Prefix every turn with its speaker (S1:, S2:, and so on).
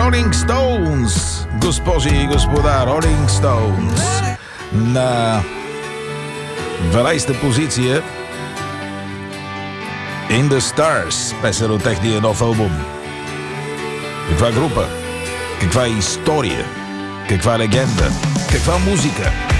S1: Rolling Stones, госпожи и господа, Rolling Stones. На 12-та позиция In the Stars, песен от техния нов албум. Каква група, каква история, каква легенда, каква музика.